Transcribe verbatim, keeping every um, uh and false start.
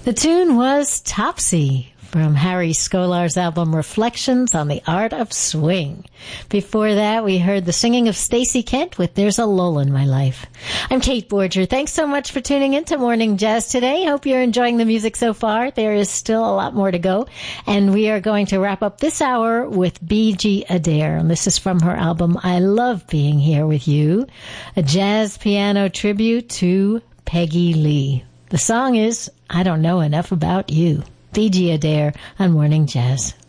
The tune was Topsy from Harry Skolar's album Reflections on the Art of Swing. Before that, we heard the singing of Stacey Kent with There's a Lull in My Life. I'm Kate Borger. Thanks so much for tuning in to Morning Jazz today. Hope you're enjoying the music so far. There is still a lot more to go. And we are going to wrap up this hour with B G Adair. And this is from her album I Love Being Here With You, a jazz piano tribute to Peggy Lee. The song is I Don't Know Enough About You. B G Adair on Morning Jazz.